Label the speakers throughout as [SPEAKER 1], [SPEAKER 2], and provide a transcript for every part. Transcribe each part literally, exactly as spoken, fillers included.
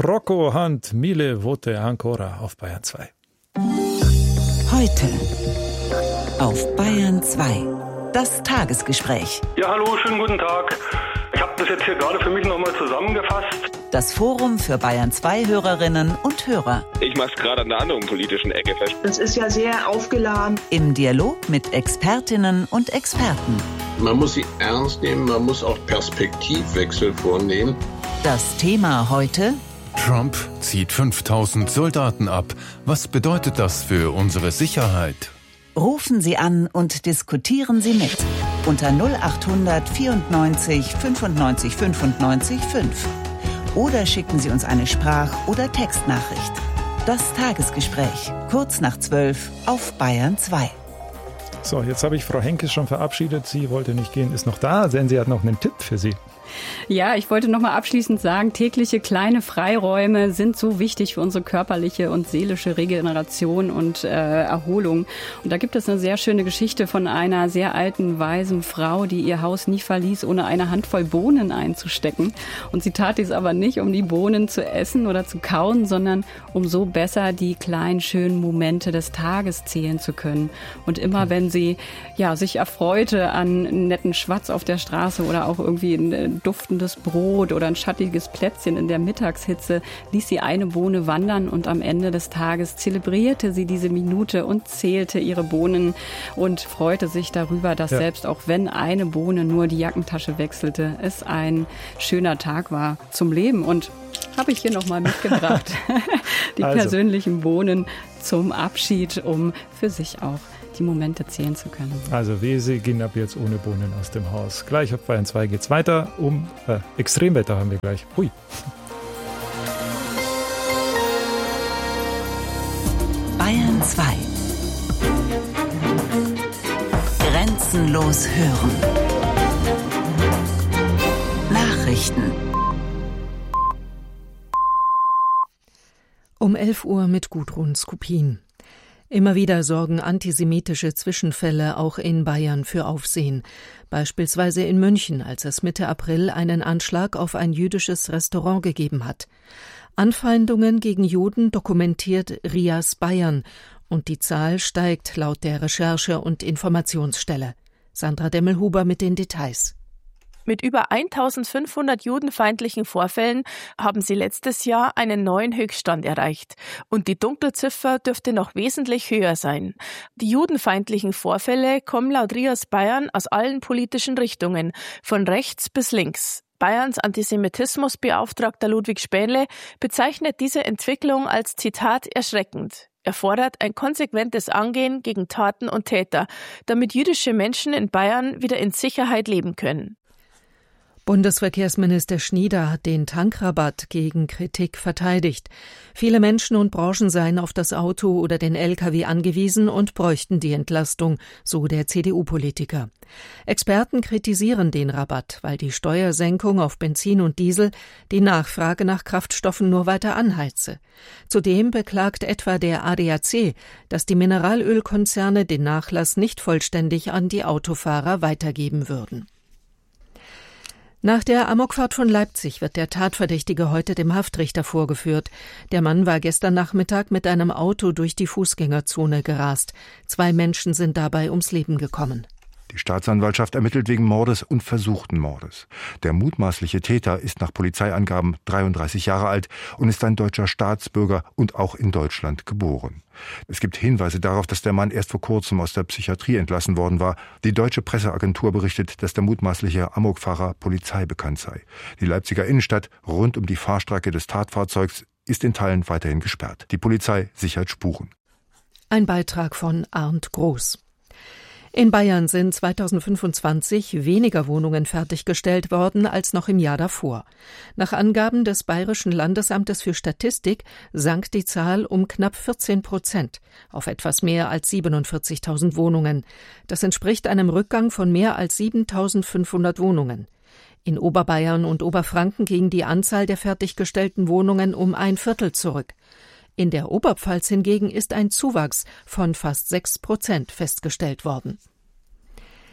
[SPEAKER 1] Rocco Hunt, Mille Volte Ancora auf Bayern zwei.
[SPEAKER 2] Heute auf Bayern zwei. Das Tagesgespräch.
[SPEAKER 3] Ja, hallo, schönen guten Tag. Ich habe das jetzt hier gerade für mich nochmal zusammengefasst.
[SPEAKER 2] Das Forum für Bayern zwei Hörerinnen und Hörer.
[SPEAKER 4] Ich mache es gerade an der anderen politischen Ecke fest.
[SPEAKER 5] Das ist ja sehr aufgeladen.
[SPEAKER 2] Im Dialog mit Expertinnen und Experten.
[SPEAKER 6] Man muss sie ernst nehmen, man muss auch Perspektivwechsel vornehmen.
[SPEAKER 2] Das Thema heute:
[SPEAKER 7] Trump zieht fünftausend Soldaten ab. Was bedeutet das für unsere Sicherheit?
[SPEAKER 2] Rufen Sie an und diskutieren Sie mit. Unter null achthundert vierundneunzig fünfundneunzig fünfundneunzig fünf. Oder schicken Sie uns eine Sprach- oder Textnachricht. Das Tagesgespräch, kurz nach zwölf auf Bayern zwei.
[SPEAKER 1] So, jetzt habe ich Frau Henkes schon verabschiedet. Sie wollte nicht gehen, ist noch da, denn sie hat noch einen Tipp für Sie.
[SPEAKER 8] Ja, ich wollte noch mal abschließend sagen, tägliche kleine Freiräume sind so wichtig für unsere körperliche und seelische Regeneration und äh, Erholung. Und da gibt es eine sehr schöne Geschichte von einer sehr alten, weisen Frau, die ihr Haus nie verließ, ohne eine Handvoll Bohnen einzustecken. Und sie tat dies aber nicht, um die Bohnen zu essen oder zu kauen, sondern um so besser die kleinen, schönen Momente des Tages zählen zu können. Und immer, wenn sie ja sich erfreute an einen netten Schwatz auf der Straße oder auch irgendwie ein duftendes Brot oder ein schattiges Plätzchen in der Mittagshitze, ließ sie eine Bohne wandern und am Ende des Tages zelebrierte sie diese Minute und zählte ihre Bohnen und freute sich darüber, dass ja. selbst auch wenn eine Bohne nur die Jackentasche wechselte, es ein schöner Tag war zum Leben. Und habe ich hier nochmal mitgebracht, die also. persönlichen Bohnen zum Abschied, um für sich auch die Momente zählen zu können.
[SPEAKER 1] Also wir gehen ab jetzt ohne Bohnen aus dem Haus. Gleich auf Bayern zwei geht's weiter. Um äh, Extremwetter haben wir gleich. Hui.
[SPEAKER 2] Bayern zwei. Grenzenlos hören. Nachrichten.
[SPEAKER 9] Um elf Uhr mit Gudrun Skupin. Immer wieder sorgen antisemitische Zwischenfälle auch in Bayern für Aufsehen. Beispielsweise in München, als es Mitte April einen Anschlag auf ein jüdisches Restaurant gegeben hat. Anfeindungen gegen Juden dokumentiert R I A S Bayern und die Zahl steigt laut der Recherche- und Informationsstelle. Sandra Demmelhuber mit den Details.
[SPEAKER 10] Mit über eintausendfünfhundert judenfeindlichen Vorfällen haben sie letztes Jahr einen neuen Höchststand erreicht. Und die Dunkelziffer dürfte noch wesentlich höher sein. Die judenfeindlichen Vorfälle kommen laut R I A S Bayern aus allen politischen Richtungen, von rechts bis links. Bayerns Antisemitismusbeauftragter Ludwig Spähnle bezeichnet diese Entwicklung als, Zitat, erschreckend. Er fordert ein konsequentes Angehen gegen Taten und Täter, damit jüdische Menschen in Bayern wieder in Sicherheit leben können.
[SPEAKER 9] Bundesverkehrsminister Schnieder hat den Tankrabatt gegen Kritik verteidigt. Viele Menschen und Branchen seien auf das Auto oder den L K W angewiesen und bräuchten die Entlastung, so der C D U-Politiker. Experten kritisieren den Rabatt, weil die Steuersenkung auf Benzin und Diesel die Nachfrage nach Kraftstoffen nur weiter anheize. Zudem beklagt etwa der A D A C, dass die Mineralölkonzerne den Nachlass nicht vollständig an die Autofahrer weitergeben würden. Nach der Amokfahrt von Leipzig wird der Tatverdächtige heute dem Haftrichter vorgeführt. Der Mann war gestern Nachmittag mit einem Auto durch die Fußgängerzone gerast. Zwei Menschen sind dabei ums Leben gekommen.
[SPEAKER 11] Die Staatsanwaltschaft ermittelt wegen Mordes und versuchten Mordes. Der mutmaßliche Täter ist nach Polizeiangaben dreiunddreißig Jahre alt und ist ein deutscher Staatsbürger und auch in Deutschland geboren. Es gibt Hinweise darauf, dass der Mann erst vor kurzem aus der Psychiatrie entlassen worden war. Die deutsche Presseagentur berichtet, dass der mutmaßliche Amokfahrer Polizei bekannt sei. Die Leipziger Innenstadt rund um die Fahrstrecke des Tatfahrzeugs ist in Teilen weiterhin gesperrt. Die Polizei sichert Spuren.
[SPEAKER 9] Ein Beitrag von Arndt Groß. In Bayern sind zweitausendfünfundzwanzig weniger Wohnungen fertiggestellt worden als noch im Jahr davor. Nach Angaben des Bayerischen Landesamtes für Statistik sank die Zahl um knapp vierzehn Prozent auf etwas mehr als siebenundvierzigtausend Wohnungen. Das entspricht einem Rückgang von mehr als siebentausendfünfhundert Wohnungen. In Oberbayern und Oberfranken ging die Anzahl der fertiggestellten Wohnungen um ein Viertel zurück. In der Oberpfalz hingegen ist ein Zuwachs von fast sechs Prozent festgestellt worden.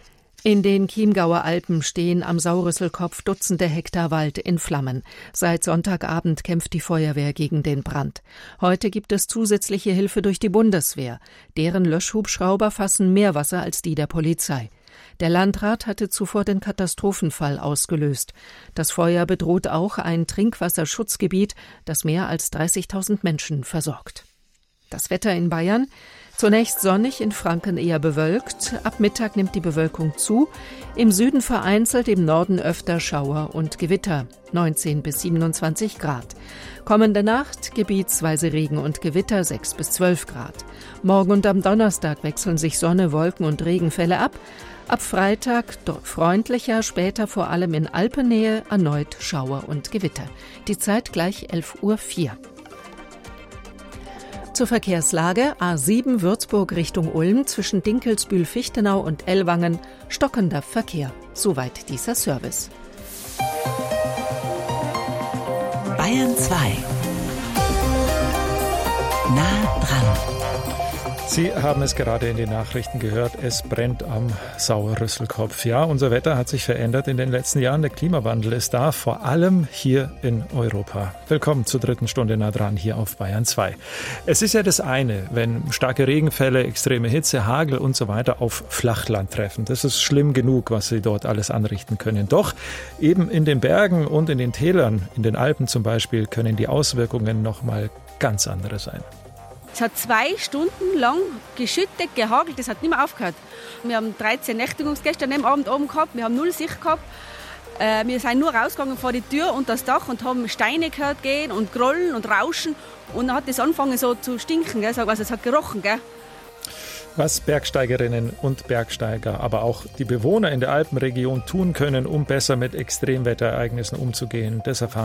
[SPEAKER 9] In den Chiemgauer Alpen stehen am Saurüsselkopf Dutzende Hektar Wald in Flammen. Seit Sonntagabend kämpft die Feuerwehr gegen den Brand. Heute gibt es zusätzliche Hilfe durch die Bundeswehr. Deren Löschhubschrauber fassen mehr Wasser als die der Polizei. Der Landrat hatte zuvor den Katastrophenfall ausgelöst. Das Feuer bedroht auch ein Trinkwasserschutzgebiet, das mehr als dreißigtausend Menschen versorgt. Das Wetter in Bayern: zunächst sonnig, in Franken eher bewölkt. Ab Mittag nimmt die Bewölkung zu. Im Süden vereinzelt, im Norden öfter Schauer und Gewitter. neunzehn bis siebenundzwanzig Grad. Kommende Nacht gebietsweise Regen und Gewitter, sechs bis zwölf Grad. Morgen und am Donnerstag wechseln sich Sonne, Wolken und Regenfälle ab. Ab Freitag dort freundlicher, später vor allem in Alpennähe erneut Schauer und Gewitter. Die Zeit gleich elf Uhr vier. Zur Verkehrslage: A sieben Würzburg Richtung Ulm zwischen Dinkelsbühl-Fichtenau und Ellwangen stockender Verkehr. Soweit dieser Service.
[SPEAKER 2] Bayern zwei. Nah dran.
[SPEAKER 1] Sie haben es gerade in den Nachrichten gehört, es brennt am Saurüsselkopf. Ja, unser Wetter hat sich verändert in den letzten Jahren. Der Klimawandel ist da, vor allem hier in Europa. Willkommen zur dritten Stunde Nah dran hier auf Bayern zwei. Es ist ja das eine, wenn starke Regenfälle, extreme Hitze, Hagel und so weiter auf Flachland treffen. Das ist schlimm genug, was sie dort alles anrichten können. Doch eben in den Bergen und in den Tälern, in den Alpen zum Beispiel, können die Auswirkungen noch mal ganz andere sein.
[SPEAKER 12] Es hat zwei Stunden lang geschüttet, gehagelt, das hat nicht mehr aufgehört. Wir haben dreizehn Nächtigungsgäste an dem Abend oben gehabt, wir haben null Sicht gehabt. Äh, wir sind nur rausgegangen vor die Tür und das Dach und haben Steine gehört gehen und grollen und rauschen. Und dann hat es angefangen so zu stinken, gell? Also es hat gerochen. Gell?
[SPEAKER 1] Was Bergsteigerinnen und Bergsteiger, aber auch die Bewohner in der Alpenregion tun können, um besser mit Extremwetterereignissen umzugehen, das erfahren